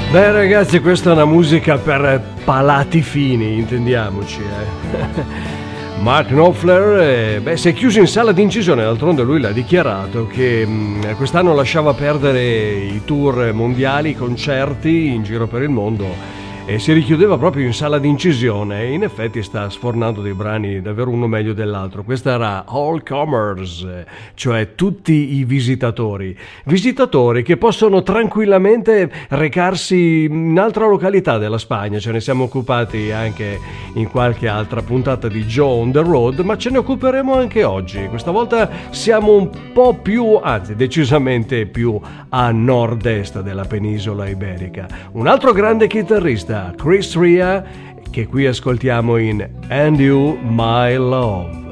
Beh ragazzi, questa è una musica per palati fini, intendiamoci. Mark Knopfler si è chiuso in sala di incisione, d'altronde lui l'ha dichiarato che quest'anno lasciava perdere i tour mondiali, i concerti in giro per il mondo e si richiudeva proprio in sala di incisione e in effetti sta sfornando dei brani davvero uno meglio dell'altro. Questa era All Comers, cioè tutti i visitatori che possono tranquillamente recarsi in altra località della Spagna. Ce ne siamo occupati anche in qualche altra puntata di Joe on the Road, ma ce ne occuperemo anche oggi. Questa volta siamo un po' più, anzi decisamente più a nord-est della penisola iberica. Un altro grande chitarrista, Chris Rea, che qui ascoltiamo in And You My Love.